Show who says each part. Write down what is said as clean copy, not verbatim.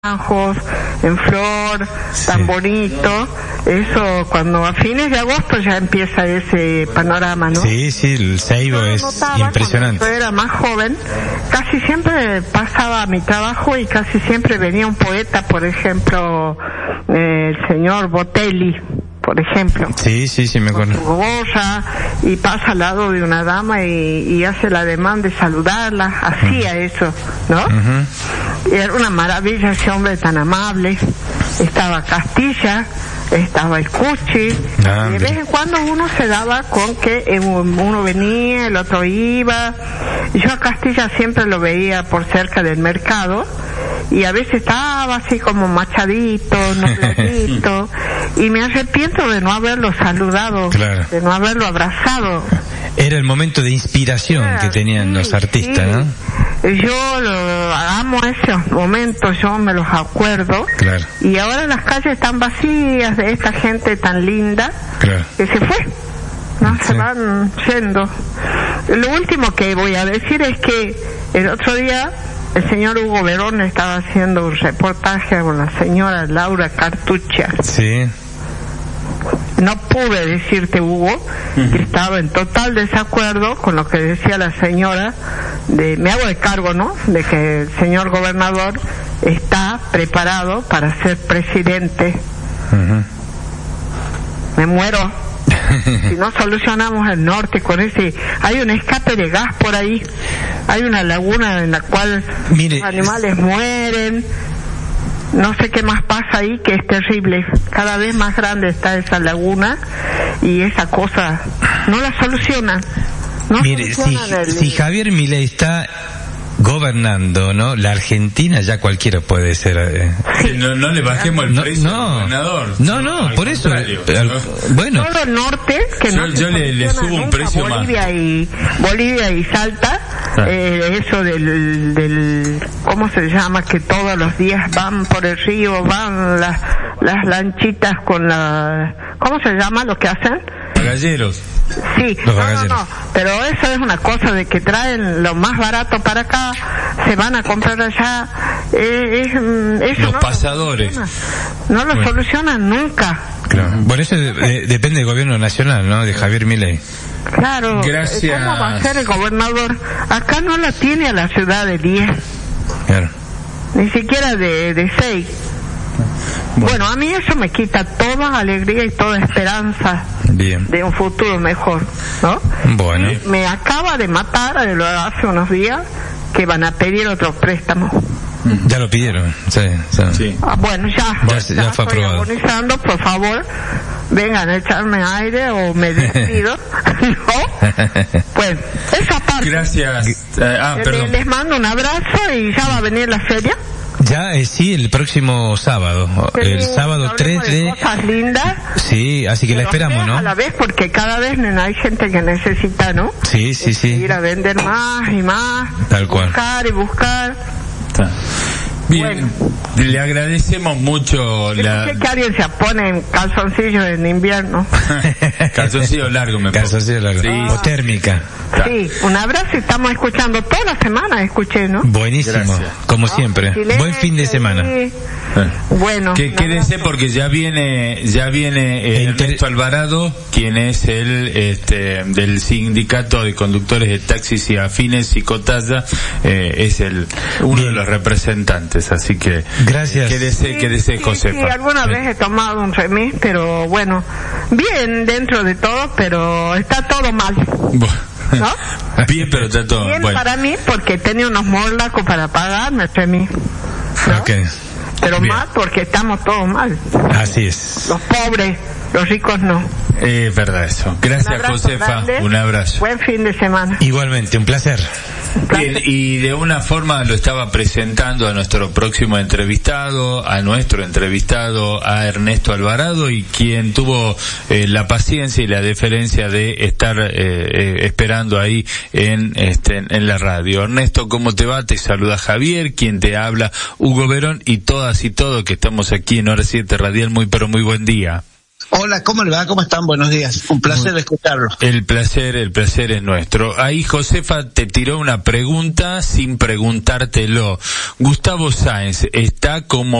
Speaker 1: naranjos en flor, tan bonito. Eso, cuando a fines de agosto ya empieza ese panorama, ¿no?
Speaker 2: Sí, el ceibo es impresionante.
Speaker 1: Cuando yo era más joven, casi siempre pasaba mi trabajo y casi siempre venía un poeta, por ejemplo, el señor Botelli, por ejemplo.
Speaker 2: Sí, me acuerdo.
Speaker 1: Con su gorra, y pasa al lado de una dama y hace la demanda de saludarla, hacía eso, ¿no? Y era una maravilla ese hombre tan amable. Estaba Castilla, estaba el Cuchi, y de vez en cuando uno se daba con que uno venía, el otro iba. Yo a Castilla siempre lo veía por cerca del mercado, y a veces estaba así como machadito, nubladito, y me arrepiento de no haberlo saludado, de no haberlo abrazado.
Speaker 2: Era el momento de inspiración que tenían los artistas, ¿no?
Speaker 1: Yo amo esos momentos, yo me los acuerdo. Y ahora las calles están vacías de esta gente tan linda que se fue, ¿no? Se van yendo. Lo último que voy a decir es que el otro día el señor Hugo Verón estaba haciendo un reportaje con la señora Laura Cartucha. No pude decirte, Hugo, que estaba en total desacuerdo con lo que decía la señora. Me hago de cargo, ¿no?, de que el señor gobernador está preparado para ser presidente. Me muero. Si no solucionamos el norte con ese, hay un escape de gas por ahí, hay una laguna en la cual los animales mueren. No sé qué más pasa ahí, que es terrible. Cada vez más grande está esa laguna, y esa cosa no la solucionan.
Speaker 2: Si Javier Milei está gobernando, ¿no?, la Argentina ya cualquiera puede ser.
Speaker 3: No le bajemos el precio al gobernador.
Speaker 2: No, por eso. Bueno.
Speaker 1: Todo el norte, que
Speaker 3: yo le subo un precio
Speaker 1: Bolivia más. Bolivia y Salta, eso del ¿cómo se llama? Que todos los días van por el río, van las lanchitas con ¿cómo se llama lo que hacen?
Speaker 3: Bagalleros.
Speaker 1: Sí, no, pero eso es una cosa de que traen lo más barato para acá, se van a comprar allá. Eso
Speaker 3: los pasadores.
Speaker 1: No lo solucionan nunca.
Speaker 2: Por eso depende del gobierno nacional, ¿no?, de Javier Milei.
Speaker 1: Claro.
Speaker 3: Gracias.
Speaker 1: ¿Cómo va a ser el gobernador? Acá no la tiene a la ciudad de 10. Ni siquiera de 6. Bueno, a mí eso me quita toda alegría y toda esperanza de un futuro mejor, ¿no?
Speaker 2: Bueno.
Speaker 1: Me acaba de matar hace unos días que van a pedir otro préstamo.
Speaker 2: Ya lo pidieron, sí.
Speaker 1: Bueno, ya
Speaker 2: fue aprobado.
Speaker 1: Agonizando, por favor, vengan a echarme aire o me despido. ¿No? Pues, esa parte.
Speaker 3: Gracias. Perdón.
Speaker 1: Les mando un abrazo, y ya va a venir la feria.
Speaker 2: Ya, sí, el próximo sábado. El sábado 3 de...
Speaker 1: cosas lindas.
Speaker 2: Sí, así que la esperamos, ¿no?
Speaker 1: A la vez, porque cada vez hay gente que necesita, ¿no?
Speaker 2: Sí.
Speaker 1: Ir a vender más y más.
Speaker 2: Tal cual.
Speaker 1: Buscar y buscar.
Speaker 3: Bien, le agradecemos mucho
Speaker 1: que alguien se pone en calzoncillos en invierno.
Speaker 3: Calzoncillo largo,
Speaker 2: Calzoncillo largo.
Speaker 3: Sí.
Speaker 2: O térmica.
Speaker 1: Sí, un abrazo, estamos escuchando toda la semana, escuché, ¿no?
Speaker 2: Buenísimo, gracias. Como siempre. Buen fin de semana.
Speaker 1: Bueno.
Speaker 3: Quédense porque ya viene Ernesto Alvarado, quien es del sindicato de conductores de taxis y afines y Cotalla, es uno de los representantes, así que
Speaker 2: gracias.
Speaker 3: Quédese, Josefa.
Speaker 1: Sí, alguna vez he tomado un remis, pero bueno, bien dentro de todo, pero está todo mal. ¿No?
Speaker 3: Bien, pero está todo
Speaker 1: bien para mí, porque tenía unos morlacos para pagarme el remis, ¿no?
Speaker 2: Okay.
Speaker 1: Pero mal porque estamos todos mal.
Speaker 2: Así es.
Speaker 1: Los pobres, los ricos no.
Speaker 3: Es verdad eso. Gracias, Josefa. Grande. Un abrazo.
Speaker 1: Buen fin de semana.
Speaker 2: Igualmente, un placer.
Speaker 3: Bien, y de una forma lo estaba presentando a nuestro próximo entrevistado, a Ernesto Alvarado, y quien tuvo la paciencia y la deferencia de estar esperando ahí en la radio. Ernesto, ¿cómo te va? Te saluda Javier, quien te habla, Hugo Verón, y todas y todos que estamos aquí en Hora 7 Radial. Muy buen día.
Speaker 4: Hola, ¿cómo le va? ¿Cómo están? Buenos días. Un placer escucharlo.
Speaker 3: El placer es nuestro. Ahí Josefa te tiró una pregunta sin preguntártelo. Gustavo Sáenz está como